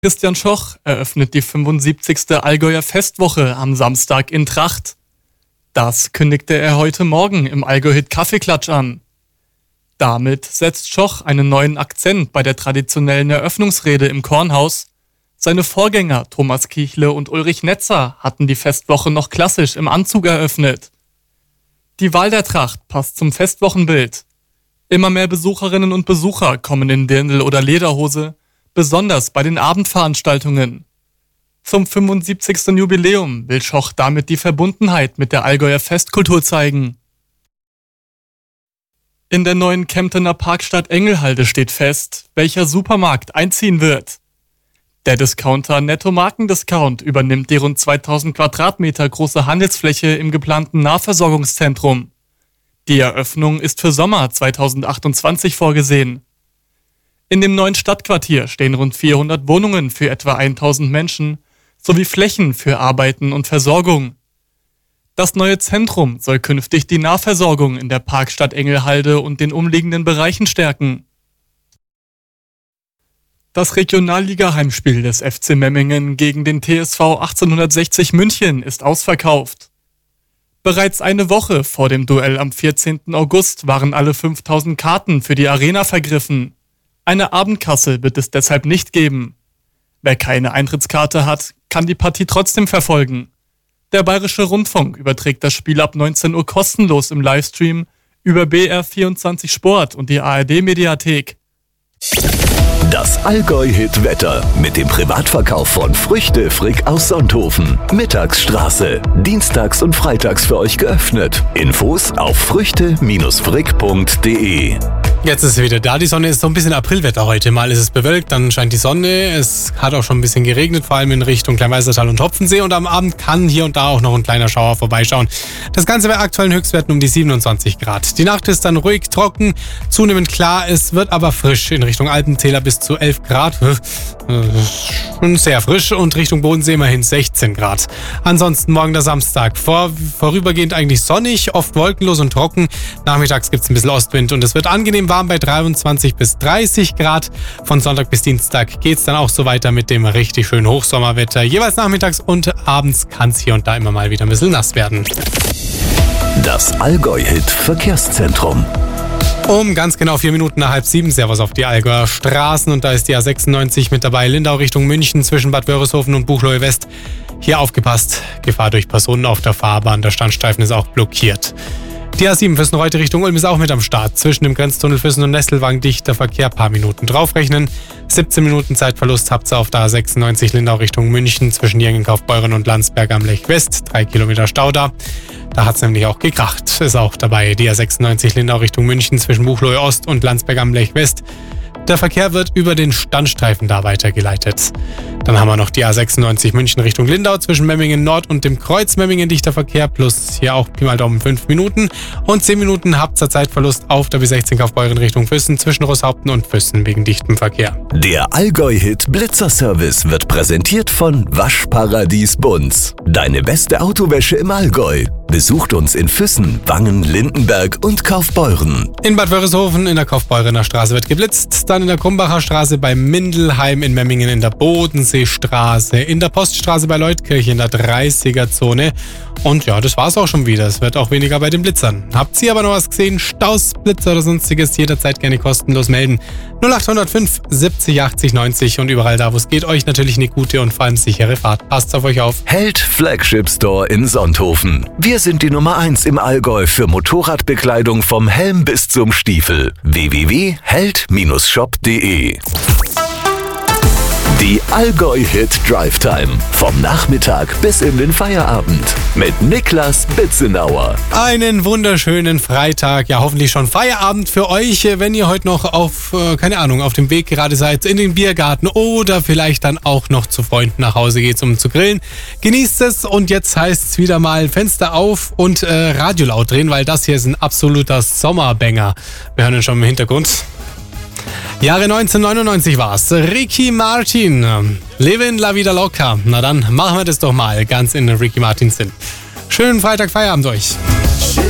Christian Schoch eröffnet die 75. Allgäuer Festwoche am Samstag in Tracht. Das kündigte er heute Morgen im Allgäu-Hit Kaffeeklatsch an. Damit setzt Schoch einen neuen Akzent bei der traditionellen Eröffnungsrede im Kornhaus. Seine Vorgänger Thomas Kichle und Ulrich Netzer hatten die Festwoche noch klassisch im Anzug eröffnet. Die Wahl der Tracht passt zum Festwochenbild. Immer mehr Besucherinnen und Besucher kommen in Dirndl oder Lederhose, besonders bei den Abendveranstaltungen. Zum 75. Jubiläum will Schoch damit die Verbundenheit mit der Allgäuer Festkultur zeigen. In der neuen Kemptener Parkstadt Engelhalde steht fest, welcher Supermarkt einziehen wird. Der Discounter Netto Markendiscount übernimmt die rund 2000 Quadratmeter große Handelsfläche im geplanten Nahversorgungszentrum. Die Eröffnung ist für Sommer 2028 vorgesehen. In dem neuen Stadtquartier stehen rund 400 Wohnungen für etwa 1000 Menschen sowie Flächen für Arbeiten und Versorgung. Das neue Zentrum soll künftig die Nahversorgung in der Parkstadt Engelhalde und den umliegenden Bereichen stärken. Das Regionalliga-Heimspiel des FC Memmingen gegen den TSV 1860 München ist ausverkauft. Bereits eine Woche vor dem Duell am 14. August waren alle 5000 Karten für die Arena vergriffen. Eine Abendkasse wird es deshalb nicht geben. Wer keine Eintrittskarte hat, kann die Partie trotzdem verfolgen. Der Bayerische Rundfunk überträgt das Spiel ab 19 Uhr kostenlos im Livestream über BR24 Sport und die ARD-Mediathek. Das Allgäu-Hit-Wetter mit dem Privatverkauf von Früchte Frick aus Sonthofen. Mittagsstraße. Dienstags und freitags für euch geöffnet. Infos auf früchte-frick.de. Jetzt ist es wieder da. Die Sonne ist so ein bisschen Aprilwetter heute. Mal ist es bewölkt, dann scheint die Sonne. Es hat auch schon ein bisschen geregnet, vor allem in Richtung Kleinweisertal und Hopfensee. Und am Abend kann hier und da auch noch ein kleiner Schauer vorbeischauen. Das Ganze bei aktuellen Höchstwerten um die 27 Grad. Die Nacht ist dann ruhig, trocken, zunehmend klar. Es wird aber frisch in Richtung Alpentäler bis zu 11 Grad. Schon sehr frisch und Richtung Bodensee immerhin 16 Grad. Ansonsten morgen der Samstag. Vorübergehend eigentlich sonnig, oft wolkenlos und trocken. Nachmittags gibt es ein bisschen Ostwind und es wird angenehm warm bei 23 bis 30 Grad. Von Sonntag bis Dienstag geht es dann auch so weiter mit dem richtig schönen Hochsommerwetter. Jeweils nachmittags und abends kann es hier und da immer mal wieder ein bisschen nass werden. Das Allgäu-Hit Verkehrszentrum. Um ganz genau 4 Minuten nach 6:30, Servus auf die Allgäuer Straßen. Und da ist die A96 mit dabei, Lindau Richtung München zwischen Bad Wörishofen und Buchloe West. Hier aufgepasst, Gefahr durch Personen auf der Fahrbahn, der Standstreifen ist auch blockiert. Die A7 Füssen-Reute Richtung Ulm ist auch mit am Start. Zwischen dem Grenztunnel Füssen und Nestelwagen dichter Verkehr, paar Minuten draufrechnen. 17 Minuten Zeitverlust habt ihr auf der A96 Lindau Richtung München zwischen Jengenkaufbeuren und Landsberg am Lech West. 3 Kilometer Stau da. Da hat es nämlich auch gekracht. Ist auch dabei die A96 Lindau Richtung München zwischen Buchloe Ost und Landsberg am Lech West. Der Verkehr wird über den Standstreifen da weitergeleitet. Dann haben wir noch die A96 München Richtung Lindau zwischen Memmingen Nord und dem Kreuz Memmingen dichter Verkehr plus hier auch Pi mal Daumen 5 Minuten. Und 10 Minuten habt ihr Zeitverlust auf der B16 Kaufbeuren Richtung Füssen zwischen Roßhaupten und Füssen wegen dichtem Verkehr. Der Allgäu-Hit Blitzer-Service wird präsentiert von Waschparadies Bunz. Deine beste Autowäsche im Allgäu. Besucht uns in Füssen, Wangen, Lindenberg und Kaufbeuren. In Bad Wörishofen in der Kaufbeurener Straße wird geblitzt, dann in der Krumbacher Straße bei Mindelheim, in Memmingen in der Bodenseestraße, in der Poststraße bei Leutkirche in der 30er-Zone. Und ja, das war's auch schon wieder. Es wird auch weniger bei den Blitzern. Habt ihr aber noch was gesehen? Staus, Blitzer oder sonstiges, jederzeit gerne kostenlos melden. 0805 70 80 90 und überall da, wo es geht, euch natürlich eine gute und vor allem sichere Fahrt. Passt auf euch auf. Held Flagship Store in Sonthofen. Wir sind die Nummer 1 im Allgäu für Motorradbekleidung vom Helm bis zum Stiefel. www.held-shop.de. Die Allgäu-Hit Drive Time. Vom Nachmittag bis in den Feierabend. Mit Niklas Bitzenauer. Einen wunderschönen Freitag. Ja, hoffentlich schon Feierabend für euch, wenn ihr heute noch auf dem Weg gerade seid, in den Biergarten oder vielleicht dann auch noch zu Freunden nach Hause geht, um zu grillen. Genießt es und jetzt heißt es wieder mal Fenster auf und Radio laut drehen, weil das hier ist ein absoluter Sommerbanger. Wir hören ihn schon im Hintergrund. Jahre 1999 war's. Ricky Martin, Livin' La Vida Loca. Na dann machen wir das doch mal ganz in Ricky Martins Sinn. Schönen Freitag, Feierabend euch.